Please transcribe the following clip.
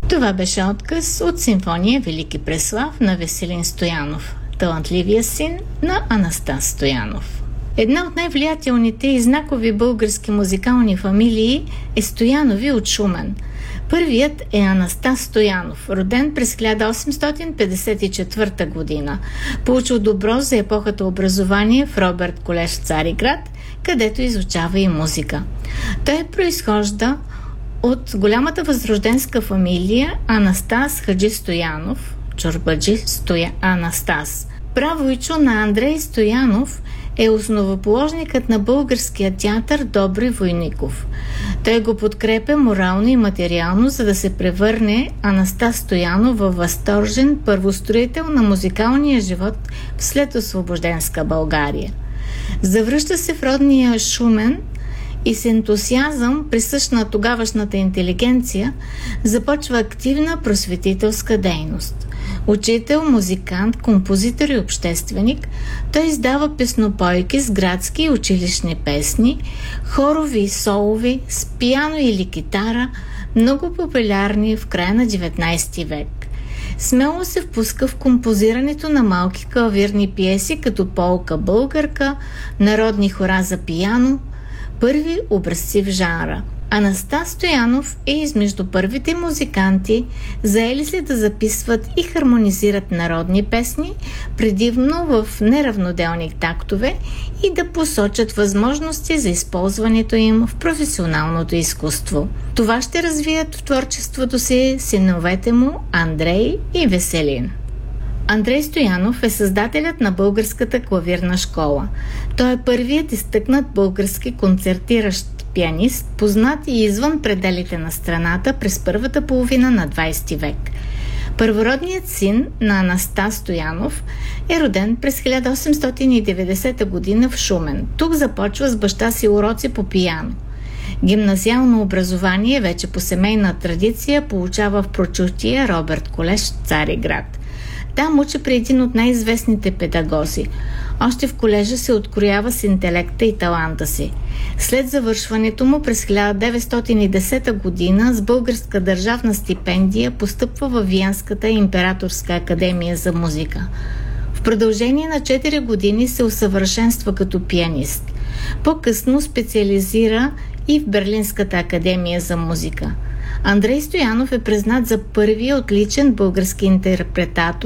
Това беше отказ от симфония Велики Преслав на Веселин Стоянов, талантливия син на Анастас Стоянов. Една от най-влиятелните и знакови български музикални фамилии е Стоянови от Шумен. Първият е Анастас Стоянов, роден през 1854 година. Получил добро за епохата образование в Робърт колеж в Цариград, където изучава и музика. Той произхожда от голямата възрожденска фамилия Анастас Хаджи Стоянов, чорбаджи Анастас. Правойчо на Андрей Стоянов е основоположникът на българския театър Добри Войников. Той го подкрепя морално и материално, за да се превърне Анастас Стоянов във възторжен първостроител на музикалния живот в следосвобожденска България. Завръща се в родния Шумен и с ентусиазъм, присъщ на тогавашната интелигенция, започва активна просветителска дейност. Учител, музикант, композитор и общественик, той издава песнопойки с градски и училищни песни, хорови и солови, с пиано или китара, много популярни в края на 19 век. Смело се впуска в композирането на малки клавирни пиеси, като полка българка, народни хора за пиано, първи образци в жанра. Анастас Стоянов е измежду първите музиканти, заели се да записват и хармонизират народни песни, предимно в неравноделни тактове, и да посочат възможности за използването им в професионалното изкуство. Това ще развият в творчеството си синовете му Андрей и Веселин. Андрей Стоянов е създателят на българската клавирна школа. Той е първият изтъкнат български концертиращ пианист, познат и извън пределите на страната през първата половина на 20 век. Първородният син на Анастас Стоянов е роден през 1890 година в Шумен. Тук започва с баща си уроци по пиано. Гимназиално образование, вече по семейна традиция, получава в прочутия Робърт колеж в Цариград. Там учи при един от най-известните педагози. Още в колежа се откроява с интелекта и таланта си. След завършването му през 1910 година с българска държавна стипендия постъпва във Виенската императорска академия за музика. В продължение на 4 години се усъвършенства като пианист. По-късно специализира и в Берлинската академия за музика. Андрей Стоянов е признат за първия отличен български интерпретатор